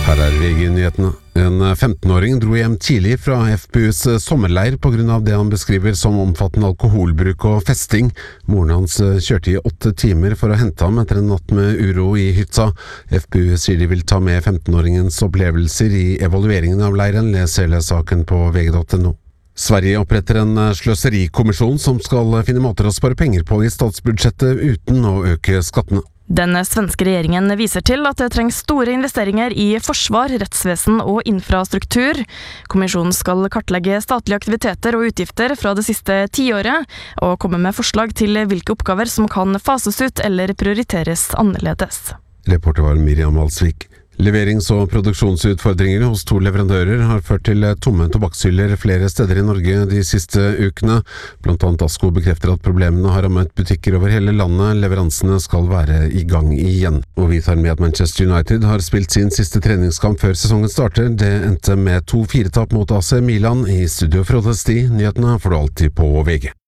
Her VG-nyhetene. En 15-åring dro hjem tidlig fra FPUs sommerleir på grunn av det han beskriver som omfattende alkoholbruk og festing. Moren hans kjørte i 8 timer for å hente ham etter en natt med uro i hytta. FPU sier de vil ta med 15-åringens opplevelser i evalueringen av leiren. Les hele saken på vg.no. Sverige oppretter en sløserikommisjon som skal finne måter å spare penger på i statsbudsjettet uten å øke skattene. Den svenske regjeringen viser til at det trengs store investeringer i forsvar, rettsvesen og infrastruktur. Kommisjonen skal kartlegge statlige aktiviteter og utgifter fra det siste 10-året, og komme med forslag til hvilke oppgaver som kan fases ut eller prioriteres annerledes. Reporter var Miriam Alsvik. Leverings- og produksjonsutfordringer hos 2 leverandører har ført til tomme tobakkshyller flere steder i Norge de siste ukene. Blant annet Asko bekrefter at problemene har rammet butikker over hele landet. Leveransene skal være i gang igjen. Og vi tar med at Manchester United har spilt sin siste treningskamp før sesongen starter. Det endte med 2-4-tap mot AC Milan. I studio Frode Sti. Nyhetene får du alltid på VG.